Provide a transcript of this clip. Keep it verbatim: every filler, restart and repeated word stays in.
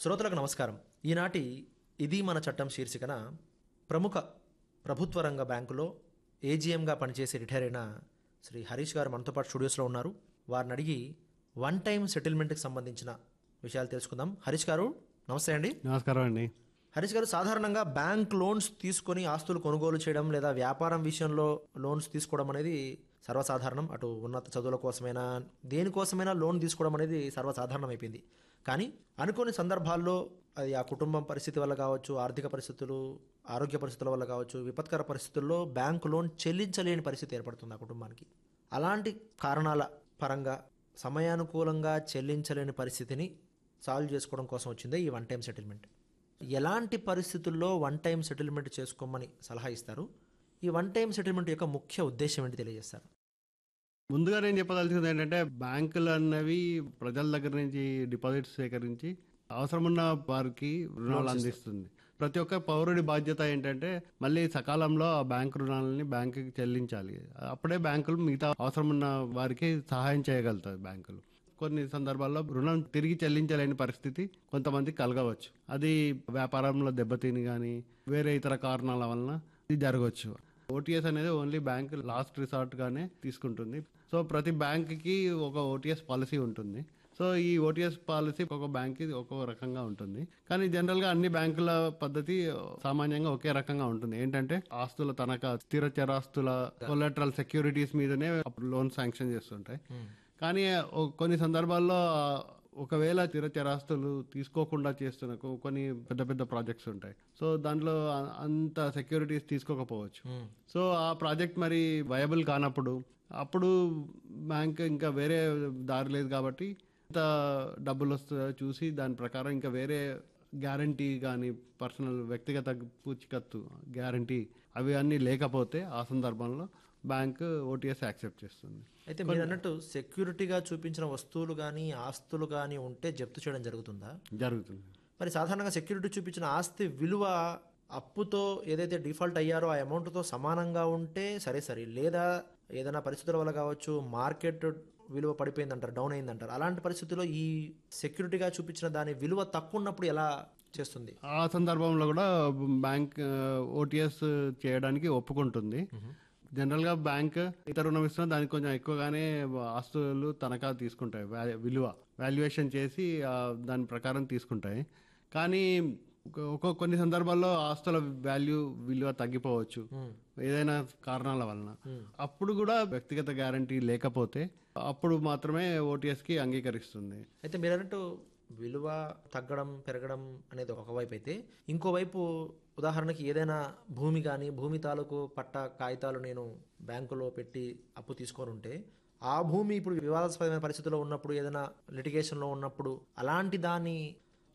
శ్రోతలకు నమస్కారం. ఈనాటి ఇది మన చట్టం శీర్షికన ప్రముఖ ప్రభుత్వ రంగ బ్యాంకులో ఏజీఎంగా పనిచేసి రిటైర్ అయిన శ్రీ హరీష్ గారు మనతో పాటు స్టూడియోస్లో ఉన్నారు. వారిని అడిగి వన్ టైం సెటిల్మెంట్కి సంబంధించిన విషయాలు తెలుసుకుందాం. హరీష్ గారు నమస్తే అండి. నమస్కారం అండి. హరీష్ గారు, సాధారణంగా బ్యాంక్ లోన్స్ తీసుకొని ఆస్తులు కొనుగోలు చేయడం లేదా వ్యాపారం విషయంలో లోన్స్ తీసుకోవడం అనేది సర్వసాధారణం. అటు ఉన్నత చదువుల కోసమైనా దేనికోసమైనా లోన్ తీసుకోవడం అనేది సర్వసాధారణం అయిపోయింది. కానీ అనుకోని సందర్భాల్లో అది ఆ కుటుంబం పరిస్థితి వల్ల కావచ్చు, ఆర్థిక పరిస్థితులు, ఆరోగ్య పరిస్థితుల వల్ల కావచ్చు, విపత్కర పరిస్థితుల్లో బ్యాంకు లోన్ చెల్లించలేని పరిస్థితి ఏర్పడుతుంది ఆ కుటుంబానికి. అలాంటి కారణాల పరంగా సమయానుకూలంగా చెల్లించలేని పరిస్థితిని సాల్వ్ చేసుకోవడం కోసం వచ్చిందే ఈ వన్ టైం సెటిల్మెంట్. ఎలాంటి పరిస్థితుల్లో వన్ టైం సెటిల్మెంట్ చేసుకోమని సలహా ఇస్తారు? ఈ వన్ టైం సెటిల్మెంట్ యొక్క ముఖ్య ఉద్దేశం ఏంటి తెలియజేస్తారు? ముందుగా నేను చెప్పదలుచుకుంది ఏంటంటే, బ్యాంకులు అన్నవి ప్రజల దగ్గర నుంచి డిపాజిట్స్ సేకరించి అవసరమున్న వారికి రుణాలు అందిస్తుంది. ప్రతి ఒక్క పౌరుడి బాధ్యత ఏంటంటే మళ్ళీ సకాలంలో ఆ బ్యాంకు రుణాలని బ్యాంకుకి చెల్లించాలి. అప్పుడే బ్యాంకులు మిగతా అవసరమున్న వారికి సహాయం చేయగలుగుతాయి. బ్యాంకులు కొన్ని సందర్భాల్లో రుణం తిరిగి చెల్లించలేని పరిస్థితి కొంతమందికి కలగవచ్చు. అది వ్యాపారంలో దెబ్బతిని కానీ వేరే ఇతర కారణాల వలన ఇది జరగవచ్చు. ఓటీఎస్ అనేది ఓన్లీ బ్యాంక్ లాస్ట్ రిసార్ట్ గానే తీసుకుంటుంది. సో ప్రతి బ్యాంక్ కి ఒక ఓటీఎస్ పాలసీ ఉంటుంది. సో ఈ ఓటీఎస్ పాలసీ ఒక బ్యాంక్ కి ఒక్కో రకంగా ఉంటుంది. కానీ జనరల్ గా అన్ని బ్యాంకుల పద్ధతి సామాన్యంగా ఒకే రకంగా ఉంటుంది. ఏంటంటే ఆస్తుల తనఖా, స్థిర చరాస్తుల కొలాటరల్ సెక్యూరిటీస్ మీదనే లోన్ శాంక్షన్ చేస్తుంటాయి. కానీ కొన్ని సందర్భాల్లో ఒకవేళ స్థిర చరాస్తులు తీసుకోకుండా చేస్తున్న కొన్ని పెద్ద పెద్ద ప్రాజెక్ట్స్ ఉంటాయి. సో దాంట్లో అంత సెక్యూరిటీస్ తీసుకోకపోవచ్చు. సో ఆ ప్రాజెక్ట్ మరి వయబుల్ కానప్పుడు అప్పుడు బ్యాంక్ ఇంకా వేరే దారి లేదు కాబట్టి ఎంత డబ్బులు వస్తుందో చూసి దాని ప్రకారం ఇంకా వేరే గ్యారంటీ కానీ పర్సనల్ వ్యక్తిగత పూచికత్తు గ్యారంటీ అవి అన్నీ లేకపోతే ఆ సందర్భంలో బ్యాంక్ ఓటీఎస్ యాక్సెప్ట్ చేస్తుంది. అయితే మీరు అన్నట్టు సెక్యూరిటీగా చూపించిన వస్తువులు కానీ ఆస్తులు కానీ ఉంటే జప్తు చేయడం జరుగుతుందా? జరుగుతుంది. మరి సాధారణంగా సెక్యూరిటీ చూపించిన ఆస్తి విలువ అప్పుతో ఏదైతే డిఫాల్ట్ అయ్యారో ఆ అమౌంట్తో సమానంగా ఉంటే సరే సరే, లేదా ఏదైనా పరిస్థితుల వల్ల కావచ్చు మార్కెట్ విలువ పడిపోయింది అంటారు, డౌన్ అయింది అంటారు. అలాంటి పరిస్థితుల్లో ఈ సెక్యూరిటీగా చూపించిన దాని విలువ తక్కువ ఉన్నప్పుడు ఎలా చేస్తుంది? ఆ సందర్భంలో కూడా బ్యాంక్ ఓటీఎస్ చేయడానికి ఒప్పుకుంటుంది. జనరల్ గా బ్యాంక్ ఇతర రుణం ఇస్తున్నా దానికి కొంచెం ఎక్కువగానే ఆస్తులు తనఖా తీసుకుంటాయి, విలువ వాల్యుయేషన్ చేసి దాని ప్రకారం తీసుకుంటాయి. కానీ ఒక కొన్ని సందర్భాల్లో ఆస్తుల వాల్యూ విలువ తగ్గిపోవచ్చు ఏదైనా కారణాల వలన. అప్పుడు కూడా వ్యక్తిగత గ్యారంటీ లేకపోతే అప్పుడు మాత్రమే ఓటీఎస్ కి అంగీకరిస్తుంది. అయితే మీరు అన్నట్టు విలువ తగ్గడం పెరగడం అనేది ఒకవైపు అయితే, ఇంకోవైపు ఉదాహరణకి ఏదైనా భూమి కానీ భూమి తాలూకు పట్ట కాగితాలు నేను బ్యాంకులో పెట్టి అప్పు తీసుకొని ఉంటే ఆ భూమి ఇప్పుడు వివాదాస్పదమైన పరిస్థితుల్లో ఉన్నప్పుడు, ఏదైనా లిటిగేషన్లో ఉన్నప్పుడు అలాంటి దాన్ని